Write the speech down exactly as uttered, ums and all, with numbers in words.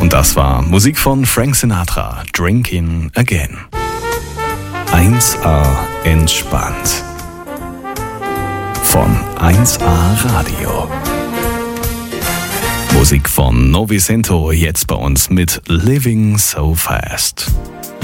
Und das war Musik von Frank Sinatra, Drinking Again. eins A entspannt. Von eins A Radio. Musik von Novicento, jetzt bei uns mit Living So Fast.